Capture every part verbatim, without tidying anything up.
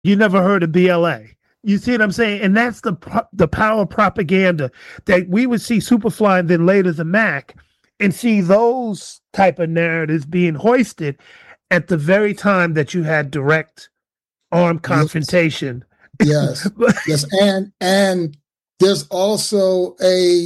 You never heard of B L A. You see what I'm saying? And that's the the power propaganda that we would see Superfly and then later the Mac and see those type of narratives being hoisted at the very time that you had direct armed confrontation. Yes, yes, yes. and and there's also a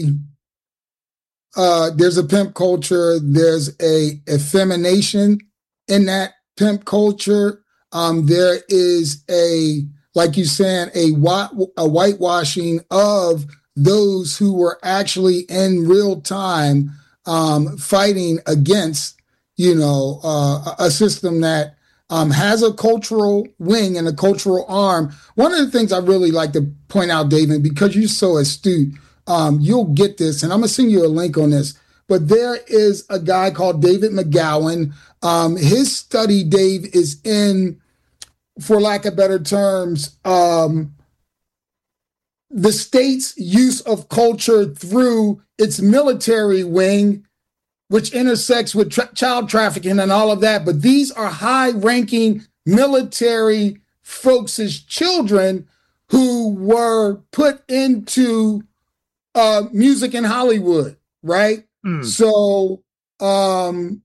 uh, there's a pimp culture. There's a effemination in that pimp culture. Um, there is a, like you saying, a white a whitewashing of those who were actually in real time um, fighting against, you know, uh, a system that Um, has a cultural wing and a cultural arm. One of the things I really like to point out, David, because you're so astute, um, you'll get this, and I'm going to send you a link on this, but there is a guy called David McGowan. Um, his study, Dave, is in, for lack of better terms, um, the state's use of culture through its military wing, which intersects with tra- child trafficking and all of that. But these are high-ranking military folks' children who were put into uh, music in Hollywood, right? Mm. So um,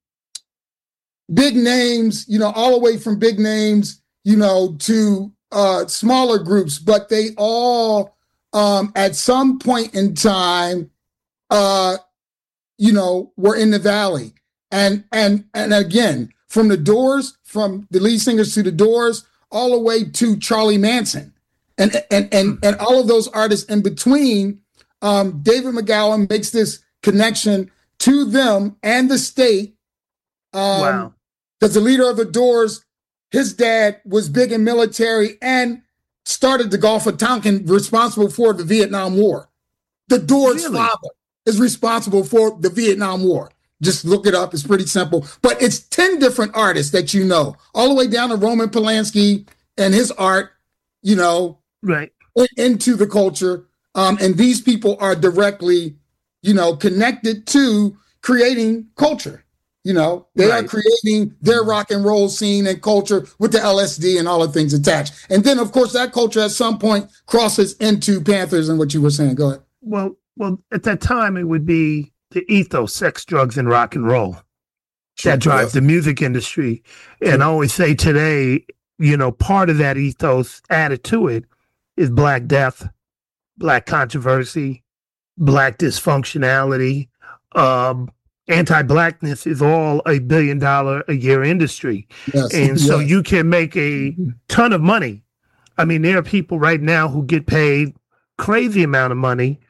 big names, you know, all the way from big names, you know, to uh, smaller groups, but they all, um, at some point in time, uh, you know, were in the Valley. And and and again, from the Doors, from the lead singers to the Doors, all the way to Charlie Manson. And and and, and all of those artists in between, um, David McGowan makes this connection to them and the state. Um, wow. Because the leader of the Doors, his dad was big in military and started the Gulf of Tonkin, responsible for the Vietnam War. The Doors' really? father is responsible for the Vietnam War. Just look it up. It's pretty simple. But it's ten different artists that you know, all the way down to Roman Polanski and his art, you know, right into the culture. Um, and these people are directly, you know, connected to creating culture. You know, they right. are creating their rock and roll scene and culture with the L S D and all the things attached. And then, of course, that culture at some point crosses into Panthers and what you were saying. Go ahead. Well, Well, at that time, it would be the ethos, sex, drugs, and rock and roll sure, that drives yeah. the music industry. And sure. I always say today, you know, part of that ethos added to it is Black death, Black controversy, Black dysfunctionality. Um, anti-Blackness is all a billion dollar a year industry. Yes. And yes. so you can make a ton of money. I mean, there are people right now who get paid crazy amount of money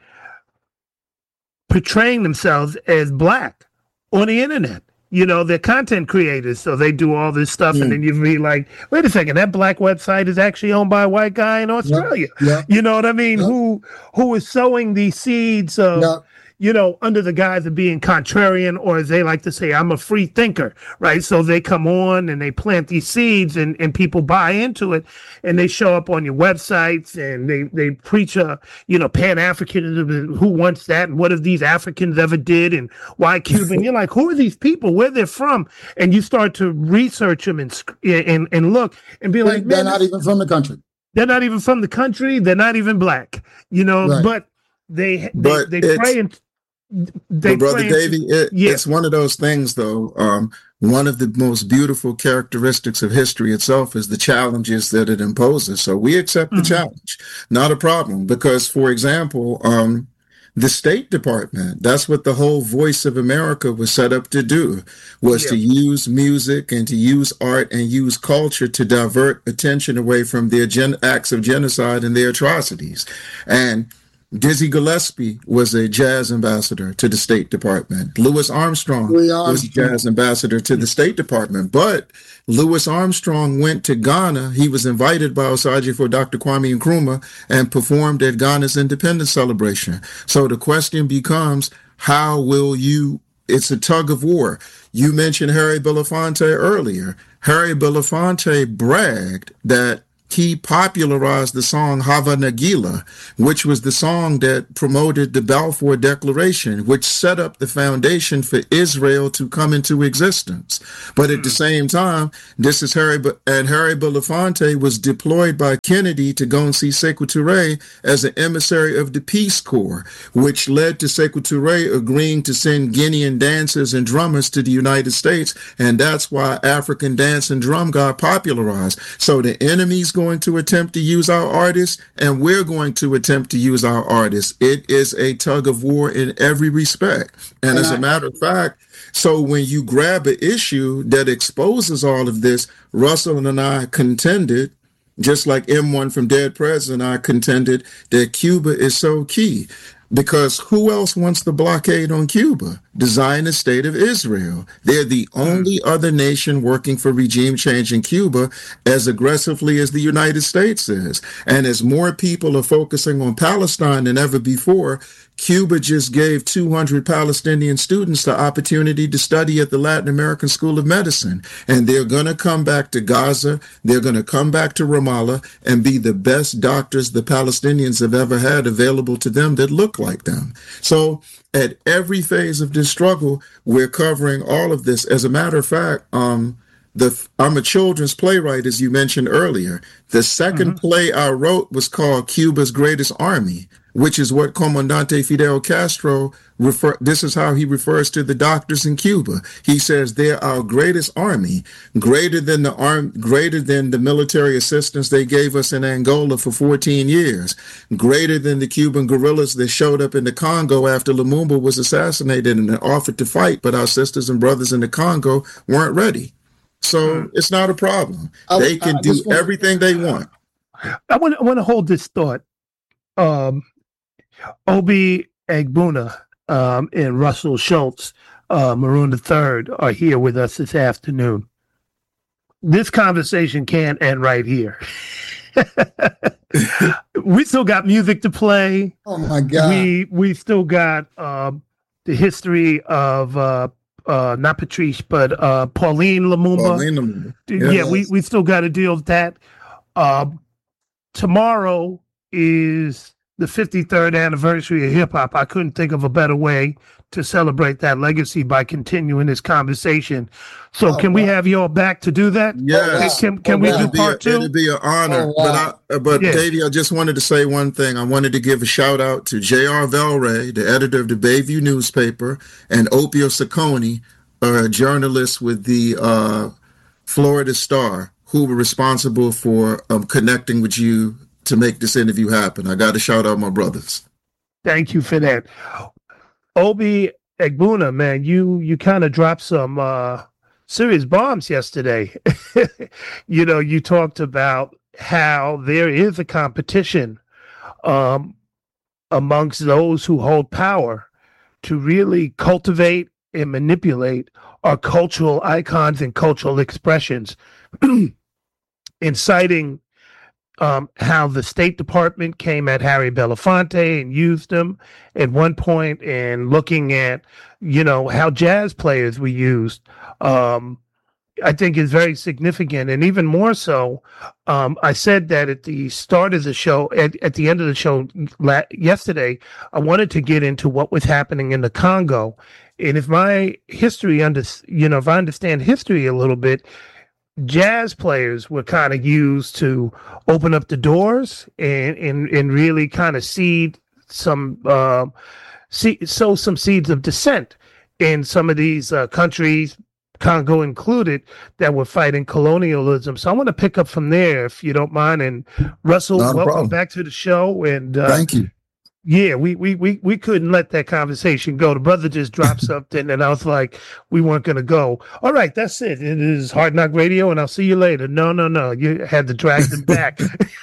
portraying themselves as Black on the internet. You know, they're content creators, so they do all this stuff, mm. and then you be like, wait a second, that Black website is actually owned by a white guy in Australia. Yep. Yep. You know what I mean? Yep. Who who is sowing these seeds of, yep. you know, under the guise of being contrarian, or as they like to say, I'm a free thinker, right? So they come on and they plant these seeds, and, and people buy into it, and they show up on your websites, and they, they preach a, you know, Pan-Africanism, who wants that, and what have these Africans ever did, and why Cuban? You're like, who are these people? Where they're from? And you start to research them and and, and look and be like, they're not even from the country. They're not even from the country. They're not even Black, you know, right. but they, they, but they pray and They Brother Davey, it, yeah. it's one of those things, though. Um, one of the most beautiful characteristics of history itself is the challenges that it imposes. So we accept mm-hmm. the challenge, not a problem. Because, for example, um, the State Department, that's what the whole Voice of America was set up to do, was yeah. to use music and to use art and use culture to divert attention away from their gen- acts of genocide and their atrocities. And Dizzy Gillespie was a jazz ambassador to the State Department. Louis Armstrong, Armstrong was a jazz ambassador to the State Department. But Louis Armstrong went to Ghana. He was invited by Osagyefo Doctor Kwame Nkrumah and performed at Ghana's independence celebration. So the question becomes, how will you, it's a tug of war. You mentioned Harry Belafonte earlier. Harry Belafonte bragged that he popularized the song Hava Nagila, which was the song that promoted the Balfour Declaration, which set up the foundation for Israel to come into existence. But at mm. the same time, this is Harry, and Harry Belafonte was deployed by Kennedy to go and see Sekou Touré as an emissary of the Peace Corps, which led to Sekou Touré agreeing to send Guinean dancers and drummers to the United States. And that's why African dance and drum got popularized. So the enemy's going to attempt to use our artists, and we're going to attempt to use our artists. It is a tug of war in every respect. And, and as I, a matter of fact, so when you grab an issue that exposes all of this, Russell and I contended, just like M one from Dead President and I contended, that Cuba is so key. Because who else wants the blockade on Cuba? The Zionist State of Israel. They're the only other nation working for regime change in Cuba as aggressively as the United States is. And as more people are focusing on Palestine than ever before, Cuba just gave two hundred Palestinian students the opportunity to study at the Latin American School of Medicine. And they're going to come back to Gaza. They're going to come back to Ramallah and be the best doctors the Palestinians have ever had available to them that look like them. So at every phase of this struggle, we're covering all of this. As a matter of fact, um, the I'm a children's playwright, as you mentioned earlier. The second mm-hmm. play I wrote was called Cuba's Greatest Army, which is what Comandante Fidel Castro refer. This is how he refers to the doctors in Cuba. He says they're our greatest army, greater than the arm, greater than the military assistance they gave us in Angola for fourteen years, greater than the Cuban guerrillas that showed up in the Congo after Lumumba was assassinated and offered to fight, but our sisters and brothers in the Congo weren't ready. So it's not a problem. I, they can I, I do everything they want. I want, I want to hold this thought. Um, Obi Egbuna um, and Russell Schultz, uh, Maroon the Third, are here with us this afternoon. This conversation can't end right here. We still got music to play. Oh my God! We we still got uh, the history of uh, uh, not Patrice, but uh, Pauline Lumumba. Pauline Lumumba. Yes. Yeah, we we still got to deal with that. Uh, tomorrow is the fifty-third anniversary of hip hop. I couldn't think of a better way to celebrate that legacy by continuing this conversation. So oh, can wow. we have you all back to do that? Yes. Can, can, can oh, we do part a, two? It'd be an honor. Oh, wow. But, I, but yeah. Davey, I just wanted to say one thing. I wanted to give a shout out to J R Velray, the editor of the Bayview newspaper, and Opio Saccone, a journalist with the uh, Florida Star, who were responsible for um, connecting with you to make this interview happen. I got to shout out my brothers. Thank you for that. Obi Egbuna, man, you you kind of dropped some uh, serious bombs yesterday. You know, you talked about how there is a competition um, amongst those who hold power to really cultivate and manipulate our cultural icons and cultural expressions, inciting Um, how the State Department came at Harry Belafonte and used him at one point, and looking at, you know, how jazz players were used, um, I think is very significant. And even more so, um, I said that at the start of the show, at, at the end of the show la- yesterday, I wanted to get into what was happening in the Congo. And if my history, under, you know, if I understand history a little bit, jazz players were kind of used to open up the doors and and, and really kind of seed some uh, seed, sow some seeds of dissent in some of these uh, countries, Congo included, that were fighting colonialism. So I want to pick up from there, if you don't mind. And Russell, welcome problem. back to the show. And uh, thank you. Yeah, we, we we we couldn't let that conversation go. The brother just dropped something, and I was like, we weren't going to go. All right, that's it. It is Hard Knock Radio, and I'll see you later. No, no, no. You had to drag them back.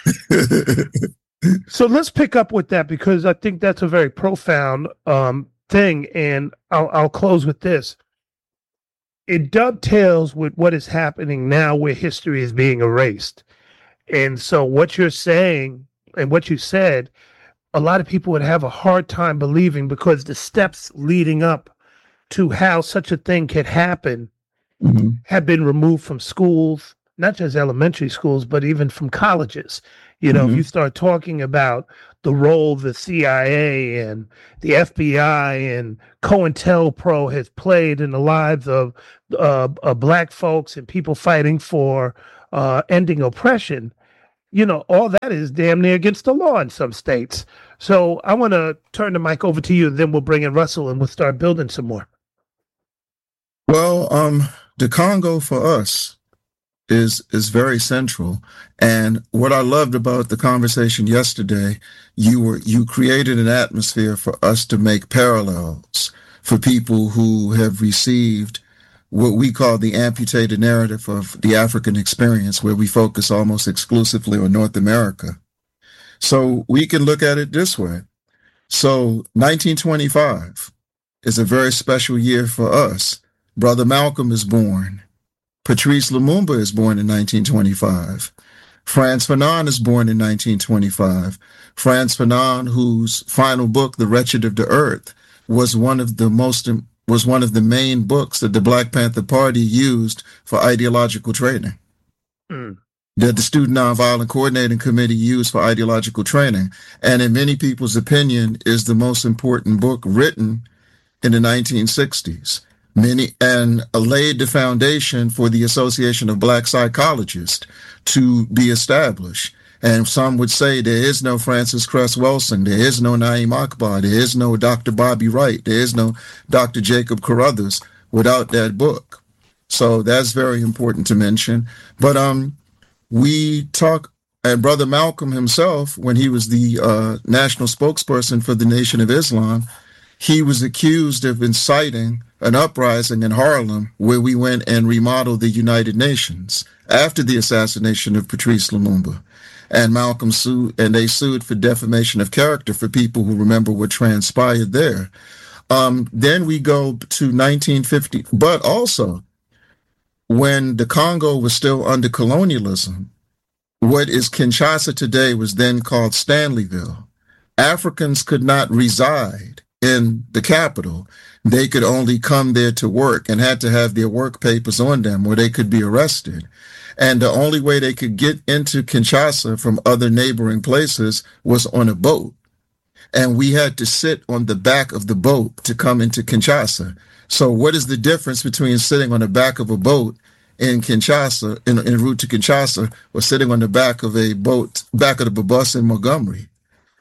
So let's pick up with that, because I think that's a very profound um, thing, and I'll, I'll close with this. It dovetails with what is happening now, where history is being erased. And so what you're saying and what you said, a lot of people would have a hard time believing, because the steps leading up to how such a thing could happen mm-hmm. have been removed from schools, not just elementary schools, but even from colleges. You know, mm-hmm. if you start talking about the role the C I A and the F B I and COINTELPRO has played in the lives of uh, uh, Black folks and people fighting for uh, ending oppression, you know, all that is damn near against the law in some states. So I want to turn the mic over to you, and then we'll bring in Russell and we'll start building some more. Well, um, the Congo for us is is very central. And what I loved about the conversation yesterday, you were you created an atmosphere for us to make parallels for people who have received what we call the amputated narrative of the African experience, where we focus almost exclusively on North America. So we can look at it this way. So nineteen twenty-five is a very special year for us. Brother Malcolm is born. Patrice Lumumba is born in nineteen twenty-five. Frantz Fanon is born in nineteen twenty-five. Frantz Fanon, whose final book, The Wretched of the Earth, was one of the most was one of the main books that the Black Panther Party used for ideological training. Mm. That the Student Nonviolent Coordinating Committee used for ideological training, and in many people's opinion, is the most important book written in the nineteen sixties. Many and laid the foundation for the Association of Black Psychologists to be established. And some would say there is no Francis Cress Welsing, there is no Naeem Akbar, there is no Doctor Bobby Wright, there is no Doctor Jacob Carruthers without that book. So that's very important to mention. But um, we talk, and Brother Malcolm himself, when he was the uh, national spokesperson for the Nation of Islam, he was accused of inciting an uprising in Harlem where we went and remodeled the United Nations after the assassination of Patrice Lumumba. And Malcolm sued, and they sued for defamation of character for people who remember what transpired there. Um, then we go to nineteen fifty, but also when the Congo was still under colonialism, what is Kinshasa today was then called Stanleyville. Africans could not reside in the capital. They could only come there to work and had to have their work papers on them or they could be arrested. And the only way they could get into Kinshasa from other neighboring places was on a boat. And we had to sit on the back of the boat to come into Kinshasa. So what is the difference between sitting on the back of a boat in Kinshasa, in, en route to Kinshasa, or sitting on the back of a boat, back of the bus in Montgomery?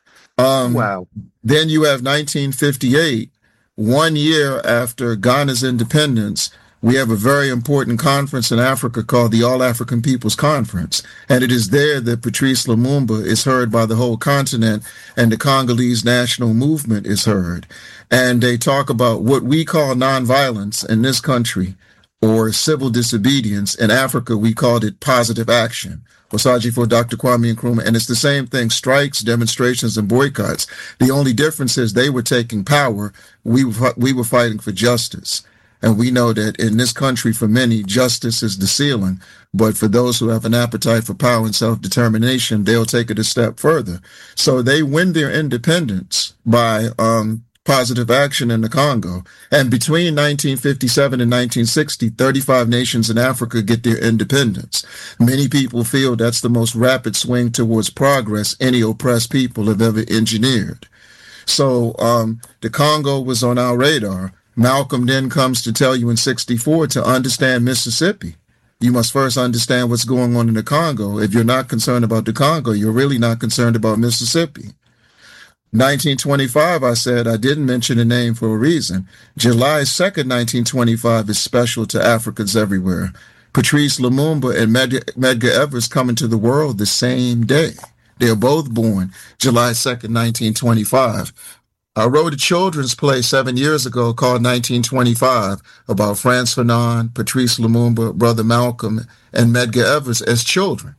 Um, wow. Then you have nineteen fifty-eight, one year after Ghana's independence. We have a very important conference in Africa called the All African Peoples Conference. And it is there that Patrice Lumumba is heard by the whole continent and the Congolese national movement is heard. And they talk about what we call nonviolence in this country or civil disobedience. In Africa, we called it positive action. Osaji for Doctor Kwame Nkrumah. And it's the same thing, strikes, demonstrations, and boycotts. The only difference is they were taking power. We were, we were fighting for justice. And we know that in this country, for many, justice is the ceiling. But for those who have an appetite for power and self-determination, they'll take it a step further. So they win their independence by um, positive action in the Congo. And between nineteen fifty-seven and nineteen sixty, thirty-five nations in Africa get their independence. Many people feel that's the most rapid swing towards progress any oppressed people have ever engineered. So um, the Congo was on our radar. Malcolm then comes to tell you in sixty-four to understand Mississippi. You must first understand what's going on in the Congo. If you're not concerned about the Congo, you're really not concerned about Mississippi. nineteen twenty-five, I said, I didn't mention the name for a reason. July second, nineteen twenty-five is special to Africans everywhere. Patrice Lumumba and Medgar Evers come into the world the same day. They're both born July second, nineteen twenty-five. I wrote a children's play seven years ago called nineteen twenty-five about Frantz Fanon, Patrice Lumumba, Brother Malcolm, and Medgar Evers as children.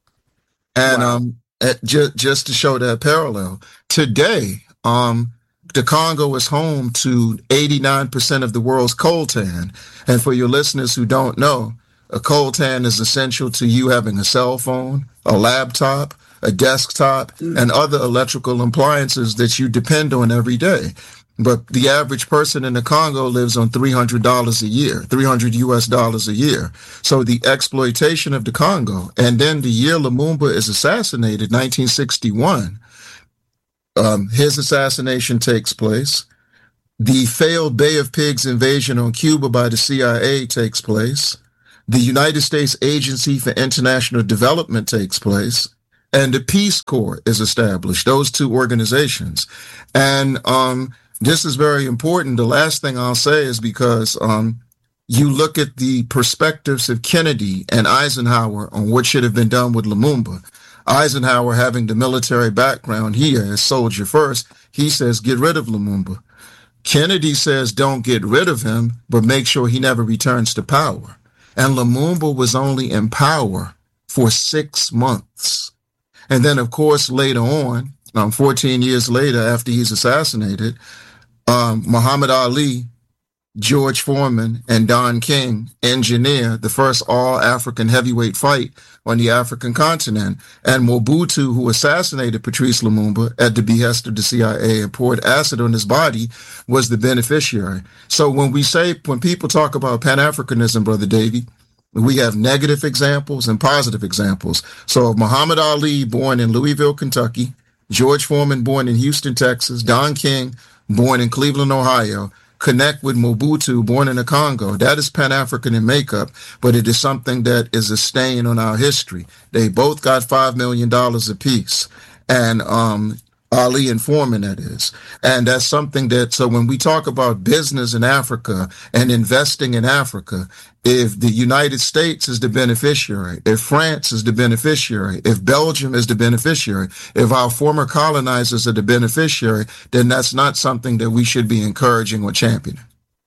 And wow. um, at, ju- just to show that parallel, today, um, the Congo is home to eighty-nine percent of the world's coltan. And for your listeners who don't know, a coltan is essential to you having a cell phone, a laptop, a desktop, and other electrical appliances that you depend on every day. but the average person in the Congo lives on three hundred dollars a year, three hundred U S dollars a year. So the exploitation of the Congo, and then the year Lumumba is assassinated, nineteen sixty-one, um, his assassination takes place. The failed Bay of Pigs invasion on Cuba by the C I A takes place. The United States Agency for International Development takes place. And the Peace Corps is established, those two organizations. And um, this is very important. The last thing I'll say is because um, you look at the perspectives of Kennedy and Eisenhower on what should have been done with Lumumba. Eisenhower, having the military background here as soldier first, he says, get rid of Lumumba. Kennedy says, don't get rid of him, but make sure he never returns to power. And Lumumba was only in power for six months. And then, of course, later on, um, fourteen years later, after he's assassinated, um, Muhammad Ali, George Foreman, and Don King engineer the first all-African heavyweight fight on the African continent. And Mobutu, who assassinated Patrice Lumumba at the behest of the C I A and poured acid on his body, was the beneficiary. So when we say, when people talk about Pan-Africanism, Brother Davey, we have negative examples and positive examples. So Muhammad Ali, born in Louisville, Kentucky, George Foreman, born in Houston, Texas, Don King, born in Cleveland, Ohio, connect with Mobutu, born in the Congo. That is Pan-African in makeup, but it is something that is a stain on our history. They both got five million dollars apiece. And um, Ali and Foreman, that is. And that's something that, so when we talk about business in Africa and investing in Africa, if the United States is the beneficiary, if France is the beneficiary, if Belgium is the beneficiary, if our former colonizers are the beneficiary, then that's not something that we should be encouraging or championing.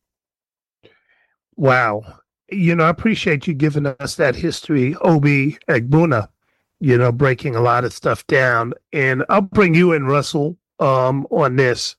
Wow. You know, I appreciate you giving us that history, Obi Egbuna, you know, breaking a lot of stuff down. And I'll bring you in, Russell, um, on this.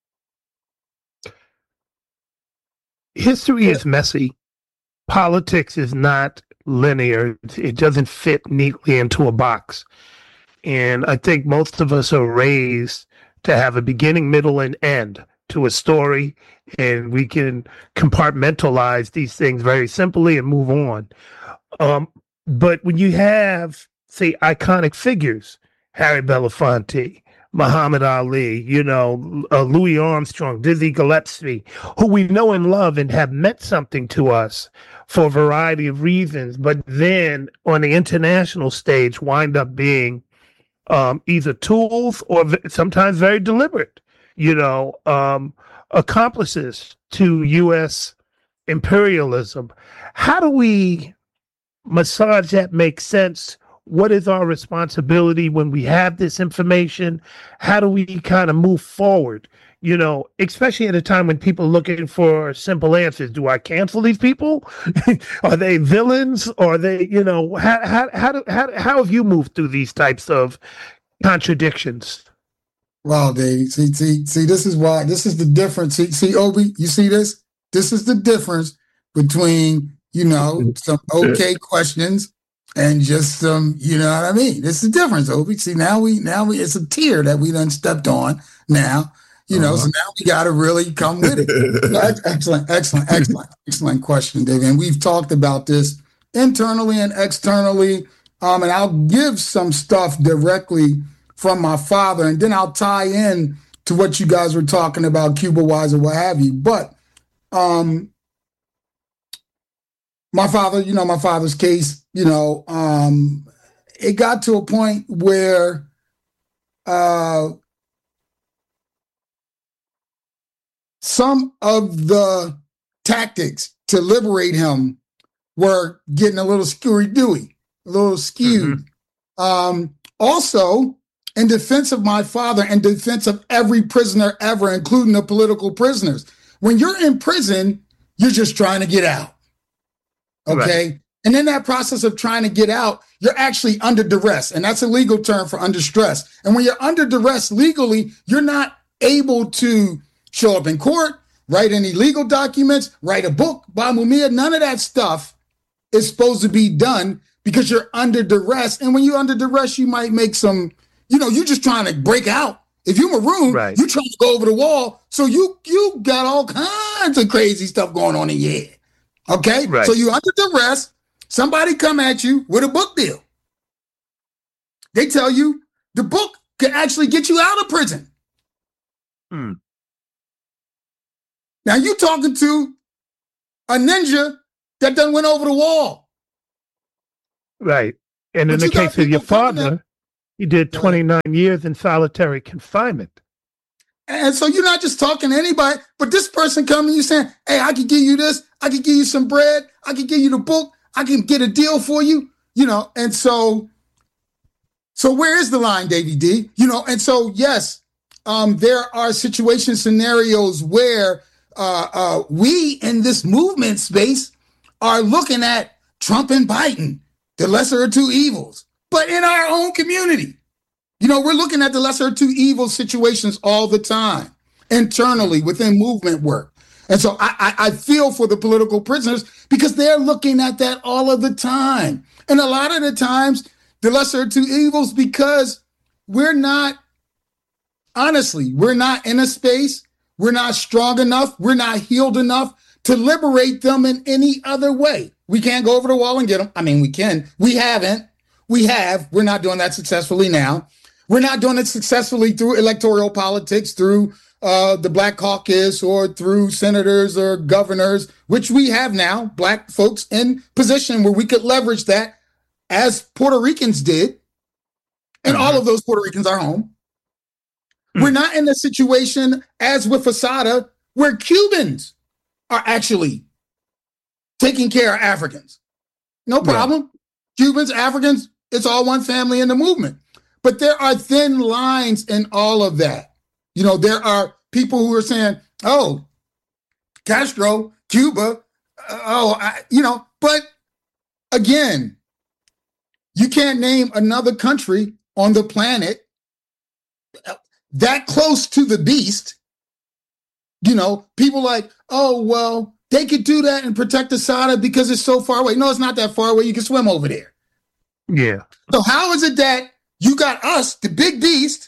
History is messy. Politics is not linear. It doesn't fit neatly into a box. And I think most of us are raised to have a beginning, middle, and end to a story. And we can compartmentalize these things very simply and move on. Um, but when you have, say, iconic figures, Harry Belafonte, Muhammad Ali, you know, uh, Louis Armstrong, Dizzy Gillespie, who we know and love and have meant something to us for a variety of reasons, but then on the international stage wind up being um, either tools or v- sometimes very deliberate, you know, um, accomplices to U S imperialism. How do we massage that make sense? What is our responsibility when we have this information? How do we kind of move forward? You know, especially at a time when people are looking for simple answers. Do I cancel these people? Are they villains? Or are they, you know, how how how do, how how have you moved through these types of contradictions? Wow, Dave. See, see, see, this is why this is the difference. See, see, Obi, you see this? This is the difference between, you know, some okay questions and just some, you know what I mean? This is the difference, Obi. See, now we, now we, it's a tier that we done stepped on now, you know, uh-huh. So now we got to really come with it. Excellent, excellent, excellent, excellent question, Dave. And we've talked about this internally and externally. Um, and I'll give some stuff directly from my father, and then I'll tie in to what you guys were talking about, Cuba-wise or what have you. But um, my father, you know, my father's case, you know, um, it got to a point where uh, some of the tactics to liberate him were getting a little screwy-dewy, a little skewed. Mm-hmm. Um, also, in defense of my father and defense of every prisoner ever, including the political prisoners, when you're in prison, you're just trying to get out. Okay. Right. And in that process of trying to get out, you're actually under duress. And that's a legal term for under stress. And when you're under duress legally, you're not able to show up in court, write any legal documents, write a book, by Mumia. None of that stuff is supposed to be done because you're under duress. And when you're under duress, you might make some, you know, you're just trying to break out If you maroon, right. you trying to go over the wall. So you you got all kinds of crazy stuff going on in your head. Okay? Right. So you under duress. Somebody come at you with a book deal. They tell you the book can actually get you out of prison. Hmm. Now you talking to a ninja that done went over the wall. Right. And But in the you got case of your people coming father, he did twenty-nine years in solitary confinement. And so you're not just talking to anybody, but this person coming, you saying, hey, I can give you this. I can give you some bread. I can give you the book. I can get a deal for you. You know, and so, so where is the line, Davey D? You know, and so, yes, um, there are situation scenarios where uh, uh, we in this movement space are looking at Trump and Biden, the lesser of two evils, but in our own community. You know, we're looking at the lesser of two evil situations all the time, internally within movement work. And so I, I, I feel for the political prisoners because they're looking at that all of the time. And a lot of the times, the lesser of two evils, because we're not, honestly, we're not in a space, we're not strong enough, we're not healed enough to liberate them in any other way. We can't go over the wall and get them. I mean, we can. We haven't. We have. We're not doing that successfully now. We're not doing it successfully through electoral politics, through uh, the Black Caucus, or through senators or governors, which we have now, Black folks in position where we could leverage that, as Puerto Ricans did. And mm-hmm. all of those Puerto Ricans are home. Mm-hmm. We're not in a situation, as with Asada, where Cubans are actually taking care of Africans. No problem. Yeah. Cubans, Africans, it's all one family in the movement. But there are thin lines in all of that. You know, there are people who are saying, oh, Castro, Cuba, uh, oh, I, you know, but again, you can't name another country on the planet that close to the beast. You know, people like, oh, well, they could do that and protect Asada because it's so far away. No, it's not that far away. You can swim over there. Yeah. So how is it that you got us, the big beast,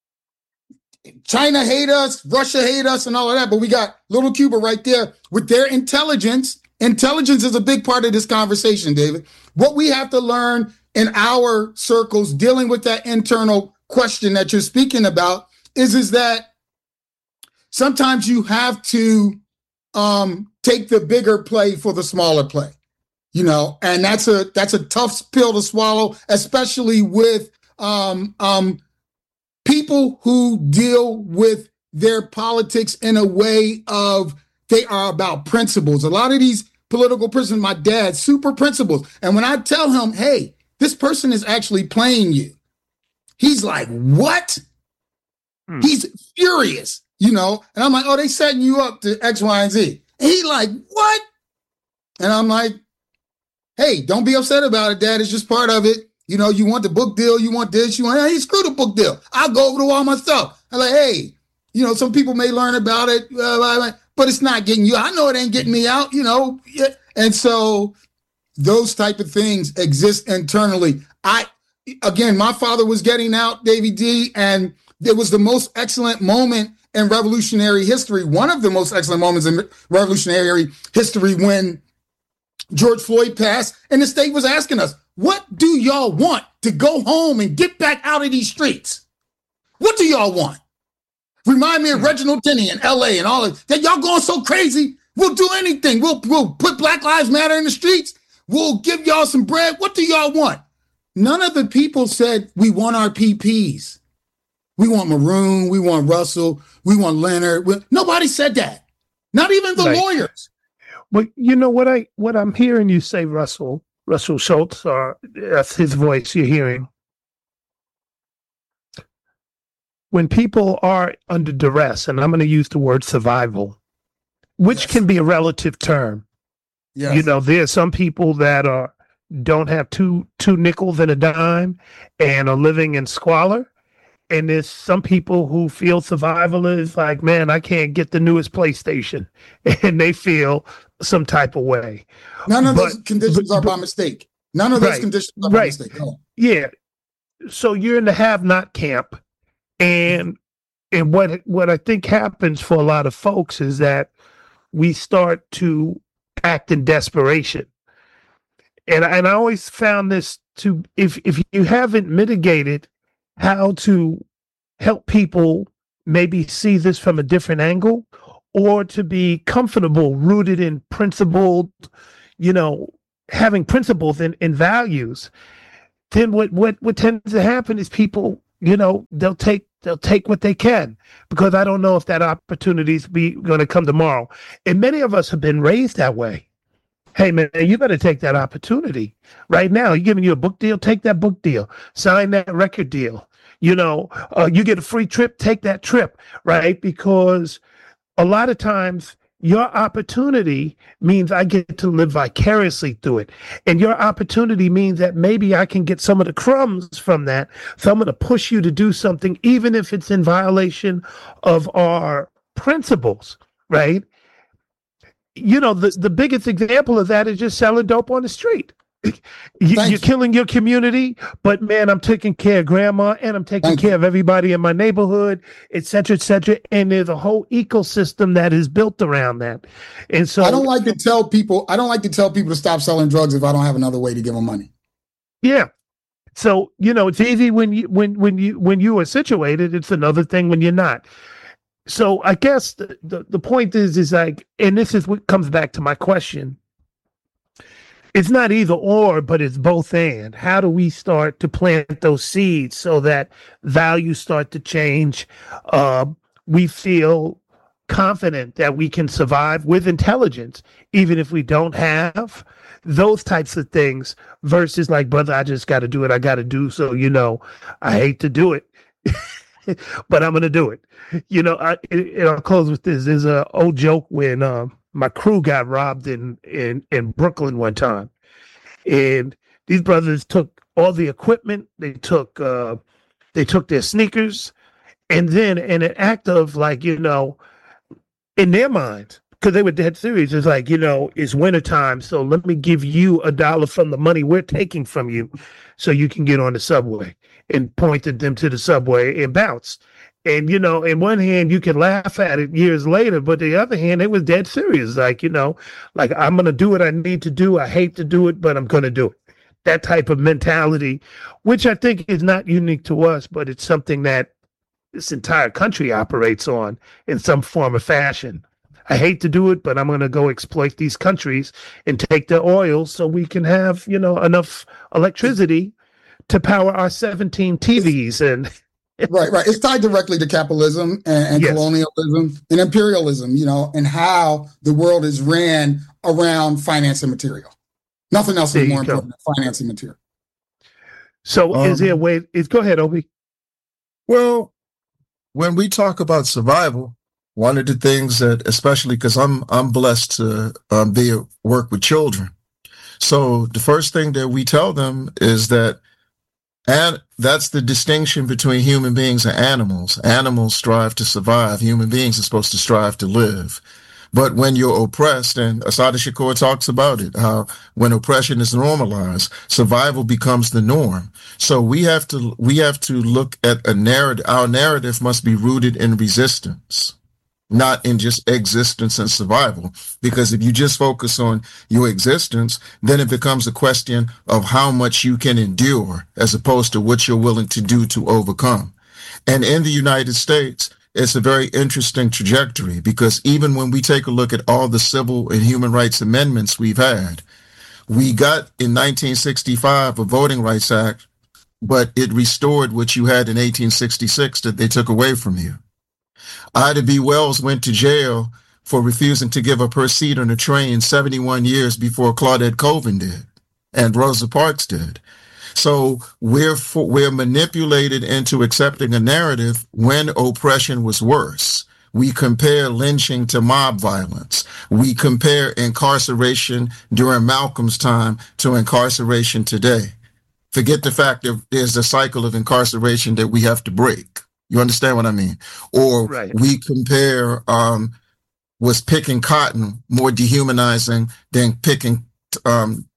China hate us, Russia hate us, and all of that, but we got little Cuba right there with their intelligence. Intelligence is a big part of this conversation, David. What we have to learn in our circles dealing with that internal question that you're speaking about is, is that sometimes you have to um, take the bigger play for the smaller play, you know, and that's a that's a tough pill to swallow, especially with um, um, people who deal with their politics in a way of they are about principles. A lot of these political prisoners, my dad, super principles. And when I tell him, hey, this person is actually playing you, he's like, what? Hmm. He's furious, you know? And I'm like, oh, they setting you up to X, Y, and Z. And he's like, what? And I'm like, hey, don't be upset about it, Dad. It's just part of it. You know, you want the book deal, you want this, you want, hey, screw the book deal. I'll go over the wall myself. I'm like, hey, you know, some people may learn about it, uh, but it's not getting you. I know it ain't getting me out, you know. And so those type of things exist internally. I, again, my father was getting out, Davey D, and it was the most excellent moment in revolutionary history. One of the most excellent moments in revolutionary history when George Floyd passed and the state was asking us, what do y'all want to go home and get back out of these streets? What do y'all want? Remind me of Reginald Denny in L A and all of that. Y'all going so crazy. We'll do anything. We'll, we'll put Black Lives Matter in the streets. We'll give y'all some bread. What do y'all want? None of the people said we want our P Ps. We want Maroon. We want Russell. We want Leonard. We, nobody said that. Not even the right. lawyers. Well, you know what I what I'm hearing you say, Russell, Russell Schultz, or that's his voice you're hearing. When people are under duress, and I'm going to use the word survival, which yes. can be a relative term. Yes. You know, there are some people that are don't have two two nickels and a dime and are living in squalor. And there's some people who feel survival is like, man, I can't get the newest PlayStation. And they feel some type of way. None of but, those conditions but, are by mistake. None of right, those conditions are by right. mistake. Oh. Yeah. So you're in the have-not camp. And and what what I think happens for a lot of folks is that we start to act in desperation. And, and I always found this to, if, if you haven't mitigated how to help people maybe see this from a different angle, or to be comfortable, rooted in principled, you know, having principles and, and values, then what, what, what tends to happen is people, you know, they'll take they'll take what they can, because I don't know if that opportunity is be going to come tomorrow. And many of us have been raised that way. Hey, man, you better take that opportunity right now. You're giving you a book deal, take that book deal, sign that record deal. You know, uh, you get a free trip, take that trip, right? Because a lot of times your opportunity means I get to live vicariously through it. And your opportunity means that maybe I can get some of the crumbs from that. So I'm going to push you to do something, even if it's in violation of our principles, right? You know, the, the biggest example of that is just selling dope on the street. You, you're you. killing your community, but man, I'm taking care of grandma, and I'm taking Thank care you. of everybody in my neighborhood, et cetera, et cetera. And there's a whole ecosystem that is built around that. And so I don't like to tell people, I don't like to tell people to stop selling drugs if I don't have another way to give them money. Yeah. So, you know, it's easy when you, when, when you, when you are situated. It's another thing when you're not. So I guess the, the, the point is, is like, and this is what comes back to my question. It's not either or, but it's both and. How do we start to plant those seeds so that values start to change? Uh, we feel confident that we can survive with intelligence, even if we don't have those types of things, versus like, brother, I just got to do it. I got to do. So, you know, I hate to do it, but I'm going to do it. You know, I, and I'll close with this. There's an old joke when, um, my crew got robbed in, in, in Brooklyn one time. And these brothers took all the equipment. They took uh, they took their sneakers. And then in an act of like, you know, in their minds, because they were dead serious, it's like, you know, it's wintertime, so let me give you a dollar from the money we're taking from you so you can get on the subway, and pointed them to the subway and bounced. And, you know, in one hand, you can laugh at it years later, but the other hand, it was dead serious. Like, you know, like, I'm going to do what I need to do. I hate to do it, but I'm going to do it. That type of mentality, which I think is not unique to us, but it's something that this entire country operates on in some form or fashion. I hate to do it, but I'm going to go exploit these countries and take their oil so we can have, you know, enough electricity to power our seventeen T Vs and... Right, right. It's tied directly to capitalism and, and yes. colonialism and imperialism, you know, and how the world is ran around finance and material. Nothing else there is more important than finance and material. So um, is there a way, is, go ahead, Obi. Well, when we talk about survival, one of the things that, especially because I'm I'm blessed to um, be at work with children. So the first thing that we tell them is that, and that's the distinction between human beings and animals. Animals strive to survive. Human beings are supposed to strive to live. But when you're oppressed, and Assata Shakur talks about it, how when oppression is normalized, survival becomes the norm. So we have to we have to look at a narrative. Our narrative must be rooted in resistance, not in just existence and survival. Because if you just focus on your existence, then it becomes a question of how much you can endure as opposed to what you're willing to do to overcome. And in the United States, it's a very interesting trajectory, because even when we take a look at all the civil and human rights amendments we've had, we got in nineteen sixty-five a Voting Rights Act, but it restored what you had in eighteen sixty-six that they took away from you. Ida B. Wells went to jail for refusing to give up her seat on a train seventy-one years before Claudette Colvin did, and Rosa Parks did. So we're for, we're manipulated into accepting a narrative when oppression was worse. We compare lynching to mob violence. We compare incarceration during Malcolm's time to incarceration today. Forget the fact that there's a cycle of incarceration that we have to break. You understand what I mean? Or right. we compare, um, was picking cotton more dehumanizing than picking um, to,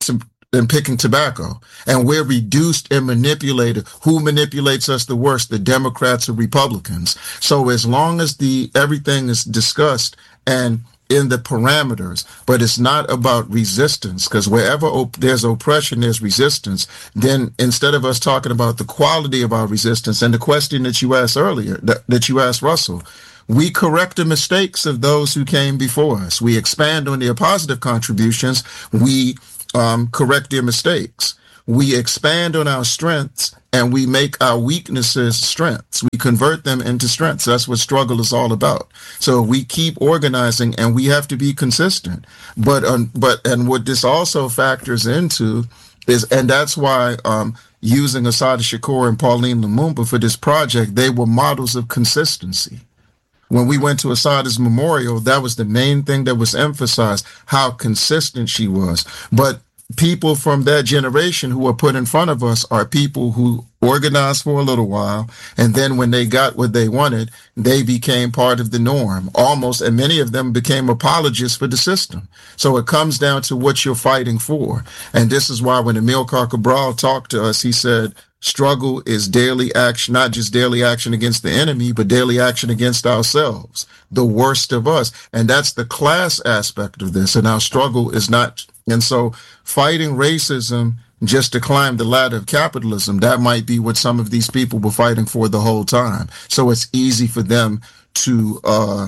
and picking tobacco. And we're reduced and manipulated. Who manipulates us the worst, the Democrats or Republicans? So as long as the everything is discussed and in the parameters, but it's not about resistance, because wherever op- there's oppression, there's resistance. Then instead of us talking about the quality of our resistance and the question that you asked earlier, that, that you asked Russell, we correct the mistakes of those who came before us. We expand on their positive contributions. We um, correct their mistakes. We expand on our strengths and we make our weaknesses strengths. We convert them into strengths. That's what struggle is all about. So we keep organizing and we have to be consistent. But, um, but, and what this also factors into is, and that's why, um, using Assata Shakur and Pauline Lumumba for this project, they were models of consistency. When we went to Assata's memorial, that was the main thing that was emphasized, how consistent she was. But people from that generation who were put in front of us are people who organized for a little while, and then when they got what they wanted, they became part of the norm, almost, and many of them became apologists for the system. So it comes down to what you're fighting for. And this is why when Amilcar Cabral talked to us, he said, struggle is daily action, not just daily action against the enemy, but daily action against ourselves, the worst of us. And that's the class aspect of this. And our struggle is not. And so fighting racism just to climb the ladder of capitalism, that might be what some of these people were fighting for the whole time. So it's easy for them to uh,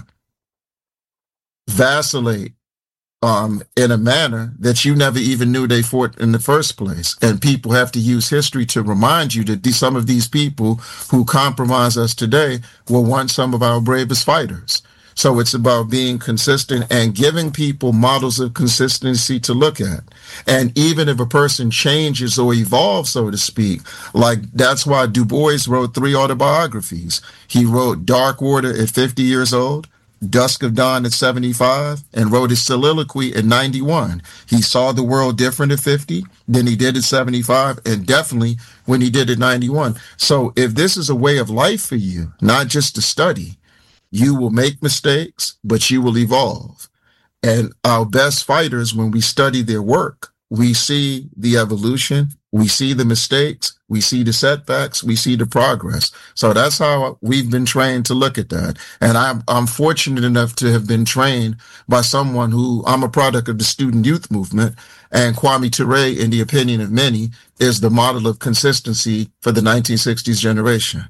vacillate Um, in a manner that you never even knew they fought in the first place. And people have to use history to remind you that these, some of these people who compromise us today were once some of our bravest fighters. So it's about being consistent and giving people models of consistency to look at. And even if a person changes or evolves, so to speak, like that's why Du Bois wrote three autobiographies. He wrote Dark Water at fifty years old, Dusk of Dawn at seventy-five, and wrote his soliloquy at ninety-one. He saw the world different at fifty than he did at seventy-five, and definitely when he did at ninety-one. So if this is a way of life for you, not just to study, you will make mistakes, but you will evolve. And our best fighters, when we study their work, we see the evolution, we see the mistakes, we see the setbacks, we see the progress. So that's how we've been trained to look at that. And I'm, I'm fortunate enough to have been trained by someone who, I'm a product of the student youth movement, and Kwame Ture, in the opinion of many, is the model of consistency for the nineteen sixties generation.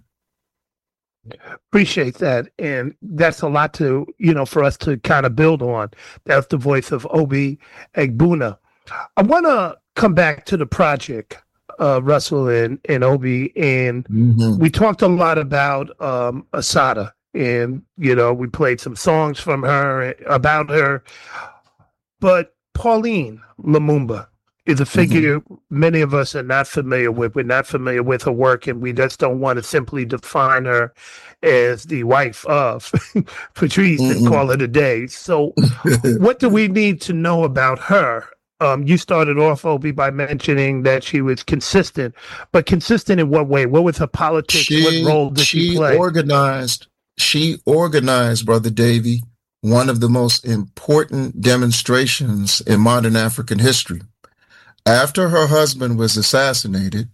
Appreciate that. And that's a lot to, you know, for us to kind of build on. That's the voice of Obi Egbuna. I want to come back to the project, uh, Russell and, and Obi, and mm-hmm. we talked a lot about um, Assata, and, you know, we played some songs from her, about her, but Pauline Lumumba is a figure mm-hmm. many of us are not familiar with. We're not familiar with her work, and we just don't want to simply define her as the wife of Patrice mm-hmm. and call it a day. So what do we need to know about her? Um, you started off, Obi, by mentioning that she was consistent, but consistent in what way? What was her politics? She, what role did she, she play? Organized, she organized, Brother Davy, one of the most important demonstrations in modern African history. After her husband was assassinated,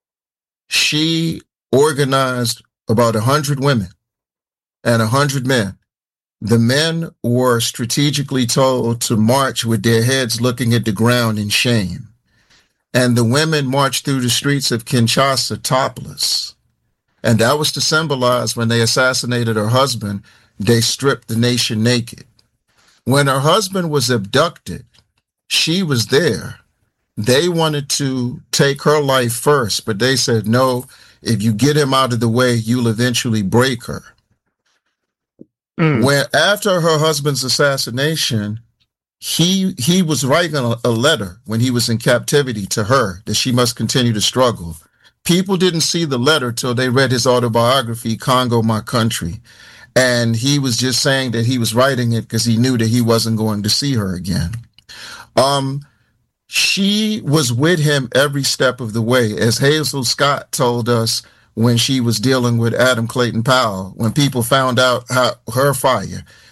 she organized about a hundred women and a hundred men. The men were strategically told to march with their heads looking at the ground in shame. And the women marched through the streets of Kinshasa topless. And that was to symbolize when they assassinated her husband, they stripped the nation naked. When her husband was abducted, she was there. They wanted to take her life first, but they said, no, if you get him out of the way, you'll eventually break her. Mm. When after her husband's assassination, he he was writing a, a letter when he was in captivity to her that she must continue to struggle. People didn't see the letter till they read his autobiography, Congo, My Country. And he was just saying that he was writing it because he knew that he wasn't going to see her again. Um, she was with him every step of the way. As Hazel Scott told us when she was dealing with Adam Clayton Powell, when people found out how her fire,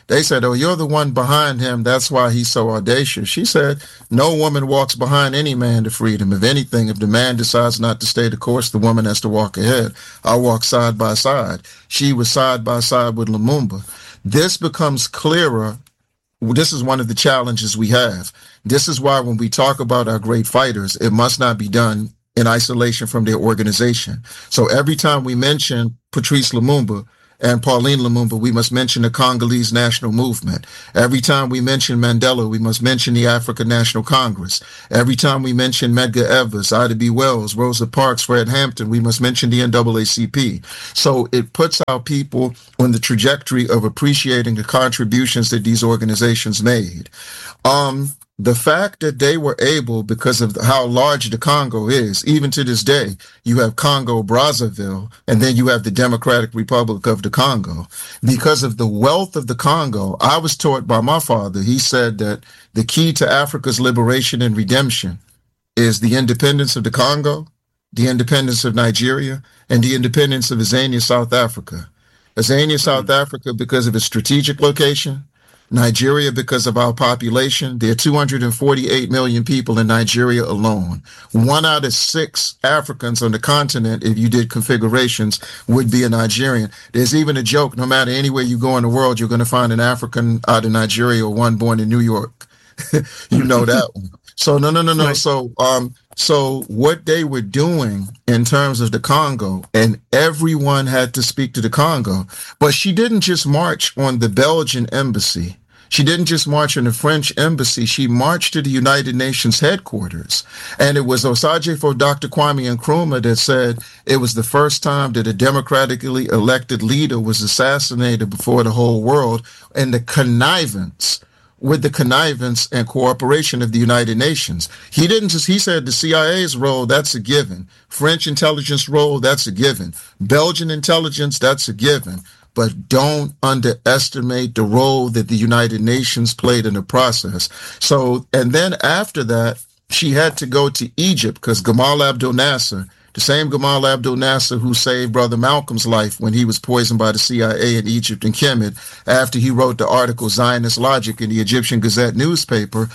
They said, oh, you're the one behind him. That's why he's so audacious. She said, no woman walks behind any man to freedom. If anything, if the man decides not to stay the course, the woman has to walk ahead. I walk side by side. She was side by side with Lumumba. This becomes clearer. This is one of the challenges we have. This is why when we talk about our great fighters, it must not be done in isolation from their organization. So every time we mention Patrice Lumumba and Pauline Lumumba, we must mention the Congolese National Movement. Every time we mention Mandela, we must mention the African National Congress. Every time we mention Medgar Evers, Ida B. Wells, Rosa Parks, Fred Hampton, we must mention the N double A C P. So it puts our people on the trajectory of appreciating the contributions that these organizations made. Um, The fact that they were able, because of how large the Congo is, even to this day, you have Congo Brazzaville, and then you have the Democratic Republic of the Congo. Because of the wealth of the Congo, I was taught by my father, he said that the key to Africa's liberation and redemption is the independence of the Congo, the independence of Nigeria, and the independence of Azania, South Africa. Azania, South Africa, because of its strategic location. Nigeria, because of our population. There are two hundred forty-eight million people in Nigeria alone. One out of six Africans on the continent, if you did configurations, would be a Nigerian. There's even a joke, no matter anywhere you go in the world, you're going to find an African out of Nigeria or one born in New York. You know that one. So no, no, no, no. Right. So, um, so what they were doing in terms of the Congo, and everyone had to speak to the Congo, but she didn't just march on the Belgian embassy. She didn't just march on the French embassy. She marched to the United Nations headquarters. And it was Osagyefo Doctor Kwame Nkrumah that said it was the first time that a democratically elected leader was assassinated before the whole world, and the connivance with the connivance and cooperation of the United Nations. He didn't just, he said the C I A's role, that's a given. French intelligence role, that's a given. Belgian intelligence, that's a given. But don't underestimate the role that the United Nations played in the process. So, and then after that, she had to go to Egypt because Gamal Abdel Nasser, the same Gamal Abdel Nasser who saved Brother Malcolm's life when he was poisoned by the C I A in Egypt and Kemet, after he wrote the article Zionist Logic in the Egyptian Gazette newspaper,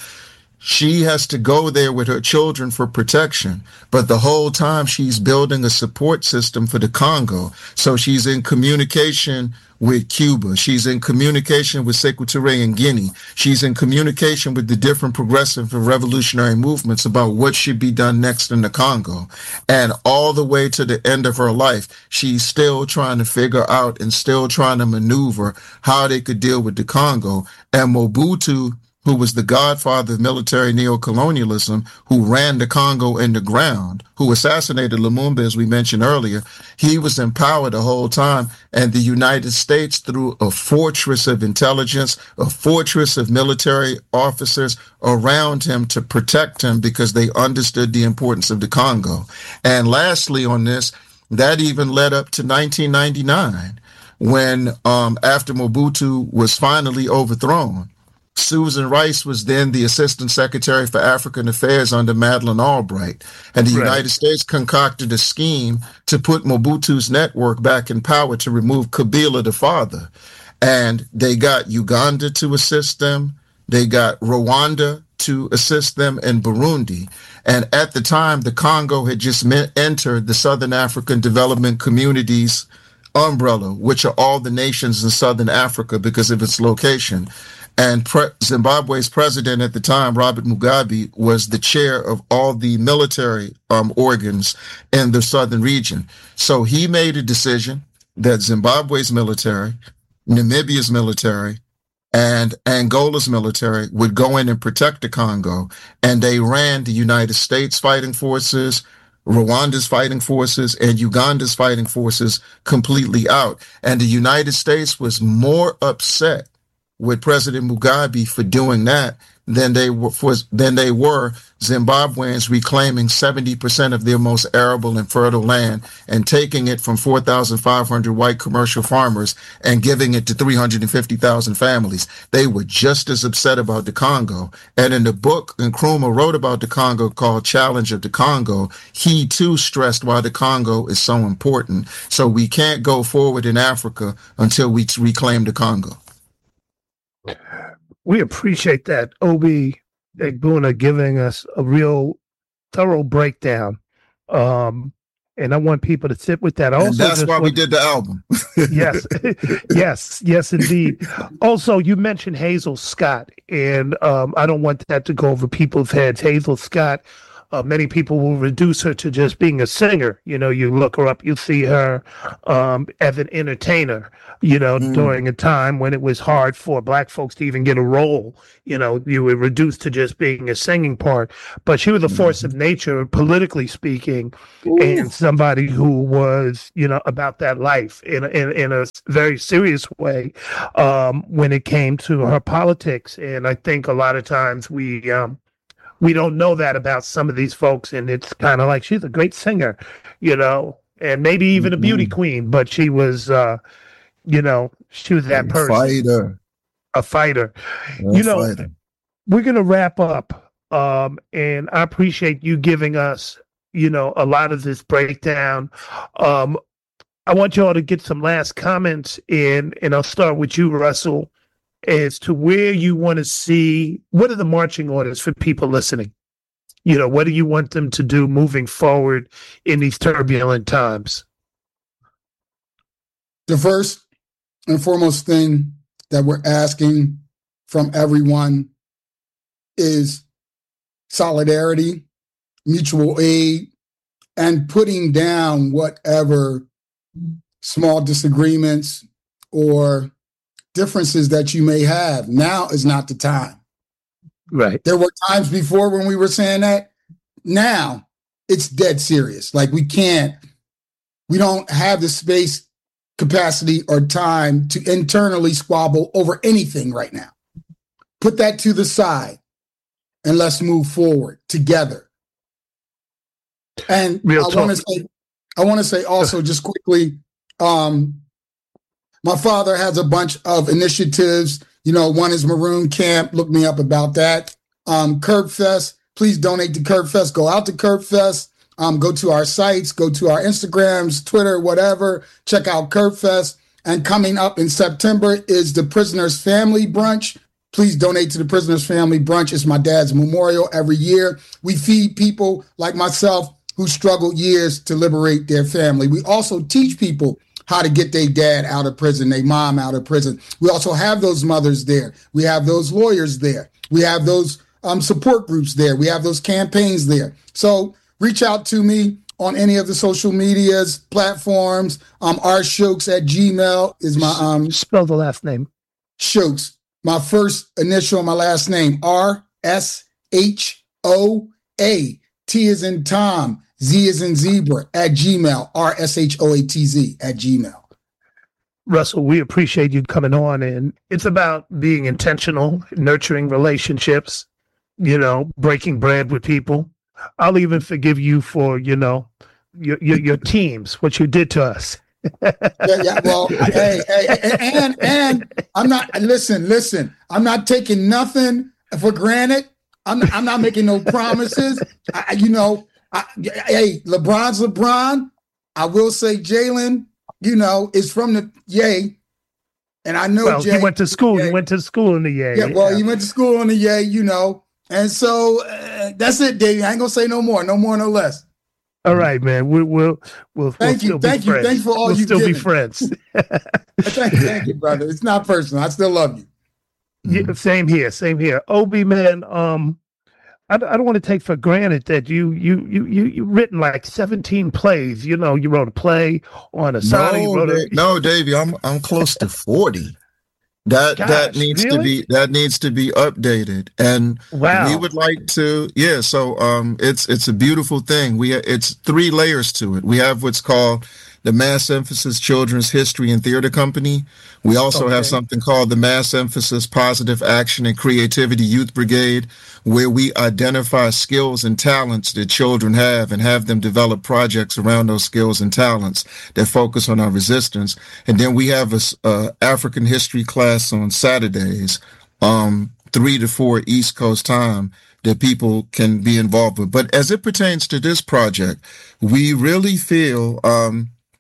she has to go there with her children for protection. But the whole time she's building a support system for the Congo. So she's in communication with Cuba. She's in communication with Equatorial Guinea. She's in communication with the different progressive and revolutionary movements about what should be done next in the Congo. And all the way to the end of her life, she's still trying to figure out and still trying to maneuver how they could deal with the Congo. And Mobutu, who was the godfather of military neocolonialism, who ran the Congo in the ground, who assassinated Lumumba, as we mentioned earlier, he was in power the whole time. And the United States, through a fortress of intelligence, a fortress of military officers around him to protect him because they understood the importance of the Congo. And lastly on this, that even led up to nineteen ninety-nine, when um, after Mobutu was finally overthrown, Susan Rice was then the Assistant Secretary for African Affairs under Madeleine Albright. And the right. United States concocted a scheme to put Mobutu's network back in power to remove Kabila, the father. And they got Uganda to assist them. They got Rwanda to assist them, and Burundi. And at the time, the Congo had just met, entered the Southern African Development Community's umbrella, which are all the nations in Southern Africa because of its location. And pre- Zimbabwe's president at the time, Robert Mugabe, was the chair of all the military um, organs in the southern region. So he made a decision that Zimbabwe's military, Namibia's military, and Angola's military would go in and protect the Congo. And they ran the United States fighting forces, Rwanda's fighting forces, and Uganda's fighting forces completely out. And the United States was more upset with President Mugabe for doing that than they were for, than they were Zimbabweans reclaiming seventy percent of their most arable and fertile land and taking it from four thousand five hundred white commercial farmers and giving it to three hundred fifty thousand families. They were just as upset about the Congo. And in the book Nkrumah wrote about the Congo called Challenge of the Congo, he too stressed why the Congo is so important. So we can't go forward in Africa until we reclaim the Congo. We appreciate that, Obi Egbuna, giving us a real thorough breakdown. Um, and I want people to sit with that. Also, and that's why want, we did the album. yes, yes, yes, indeed. Also, you mentioned Hazel Scott, and um, I don't want that to go over people's heads. Hazel Scott, uh, many people will reduce her to just being a singer. You know, you look her up, you see her um, as an entertainer, you know, mm. during a time when it was hard for Black folks to even get a role. You know, you were reduced to just being a singing part. But she was a force mm. of nature, politically speaking, Ooh. and somebody who was, you know, about that life in a, in, in a very serious way um, when it came to her politics. And I think a lot of times we, um, we don't know that about some of these folks, and it's kind of like she's a great singer, you know, and maybe even a beauty mm-hmm. queen, but she was, uh, you know, she was that a person. Fighter. A fighter. A you know, fighter. We're going to wrap up, um, and I appreciate you giving us, you know, a lot of this breakdown. Um, I want you all to get some last comments in, and I'll start with you, Russell, as to where you want to see, what are the marching orders for people listening? You know, what do you want them to do moving forward in these turbulent times? The first and foremost thing that we're asking from everyone is solidarity, mutual aid, and putting down whatever small disagreements or differences that you may have. Now is not the time. Right. There were times before when we were saying that. Now it's dead serious. Like we can't, we don't have the space, capacity, or time to internally squabble over anything right now. Put that to the side and let's move forward together. And Real I want to say, I want to say also just quickly, um, my father has a bunch of initiatives. You know, one is Maroon Camp. Look me up about that. Um, Curb Fest. Please donate to Curb Fest. Go out to Curb Fest. Um, go to our sites. Go to our Instagrams, Twitter, whatever. Check out Curb Fest. And coming up in September is the Prisoners Family Brunch. Please donate to the Prisoners Family Brunch. It's my dad's memorial every year. We feed people like myself who struggled years to liberate their family. We also teach people how to get their dad out of prison, their mom out of prison. We also have those mothers there. We have those lawyers there. We have those um, support groups there. We have those campaigns there. So reach out to me on any of the social medias, platforms. Um, rshokes at Gmail is my... Um, Spell the last name. Shokes. My first initial and my last name. R S H O A. T is in Tom. Z is in zebra at Gmail, R S H O A T Z at Gmail. Russell, we appreciate you coming on, and it's about being intentional, nurturing relationships, you know, breaking bread with people. I'll even forgive you for, you know, your your, your teams, what you did to us. yeah, yeah, well, hey, hey, and, and I'm not, listen, listen, I'm not taking nothing for granted. I'm not, I'm not making no promises. I, you know, I, hey, LeBron's LeBron. I will say Jalen, you know, is from the Yay. And I know well, Jay. He went to school. He went to school in the Yay. Yeah, well, yeah. he went to school in the Yay, you know. And so uh, that's it, Davey. I ain't going to say no more. No more, no less. All right, man. We, we'll, we'll, thank we'll you. Thank you. Friends. Thanks for all we'll you still given. be friends. thank, thank you, brother. It's not personal. I still love you. Yeah, same here. Same here. Obi, man, um, I, I don't want to take for granted that you you you you you written like seventeen plays. You know, you wrote a play on a side. No, wrote a- no, Davey, I'm I'm close to forty. That Gosh, that needs really? to be that needs to be updated, and wow. we would like to. Yeah, so um, it's it's a beautiful thing. We it's three layers to it. We have what's called the Mass Emphasis Children's History and Theater Company. We also okay. have something called the Mass Emphasis Positive Action and Creativity Youth Brigade, where we identify skills and talents that children have and have them develop projects around those skills and talents that focus on our resistance. And then we have a uh, African history class on Saturdays, um, three to four East Coast time, that people can be involved with. But as it pertains to this project, we really feel um,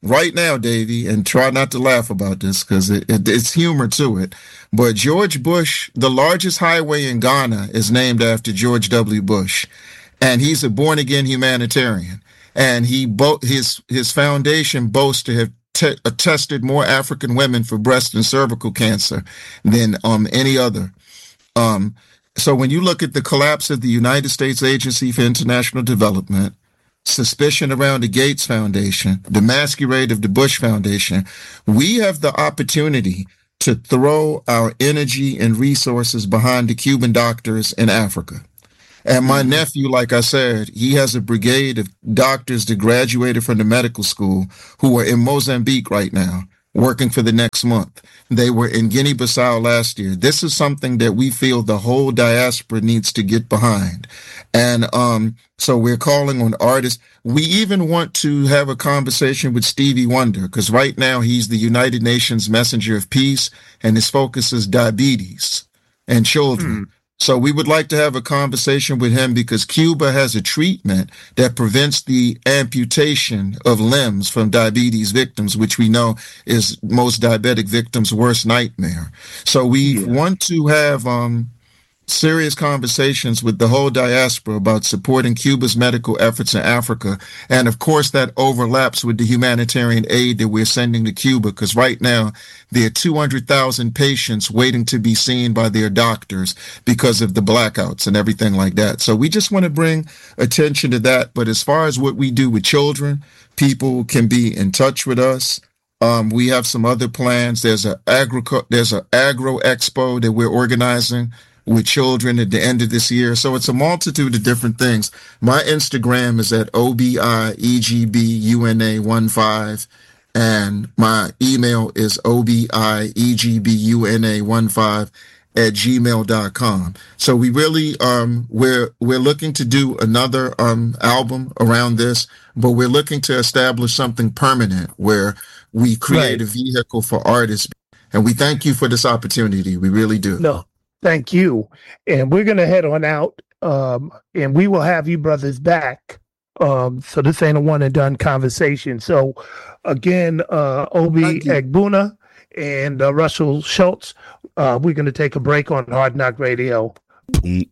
right now, Davey, and try not to laugh about this because it, it, it's humor to it, but George Bush, the largest highway in Ghana, is named after George W. Bush, and he's a born-again humanitarian. And he bo- his his foundation boasts to have te- tested more African women for breast and cervical cancer than um any other. Um, so when you look at the collapse of the United States Agency for International Development, suspicion around the Gates Foundation, the masquerade of the Bush Foundation, we have the opportunity to throw our energy and resources behind the Cuban doctors in Africa. And my nephew, like I said, he has a brigade of doctors that graduated from the medical school who are in Mozambique right now, working for the next month. They were in Guinea-Bissau last year. This is something that we feel the whole diaspora needs to get behind. And um, so we're calling on artists. We even want to have a conversation with Stevie Wonder, because right now he's the United Nations Messenger of Peace, and his focus is diabetes and children. Mm. So we would like to have a conversation with him because Cuba has a treatment that prevents the amputation of limbs from diabetes victims, which we know is most diabetic victims' worst nightmare. So we yeah. want to have um, serious conversations with the whole diaspora about supporting Cuba's medical efforts in Africa. And of course, that overlaps with the humanitarian aid that we're sending to Cuba, because right now there are two hundred thousand patients waiting to be seen by their doctors because of the blackouts and everything like that. So we just want to bring attention to that. But as far as what we do with children, people can be in touch with us. Um, we have some other plans. There's a agro, there's an agro expo that we're organizing with children at the end of this year. So it's a multitude of different things. My Instagram is at O B I E G B U N A one five, and my email is O B I E G B U N A one five at gmail dot com. So we really, um, we're, we're looking to do another, um, album around this, but we're looking to establish something permanent where we create right. a vehicle for artists. And we thank you for this opportunity. We really do. No. Thank you. And we're going to head on out, um, and we will have you brothers back. Um, so this ain't a one and done conversation. So again, uh, Obi Egbuna and uh, Russell Schultz, uh, we're going to take a break on Hard Knock Radio.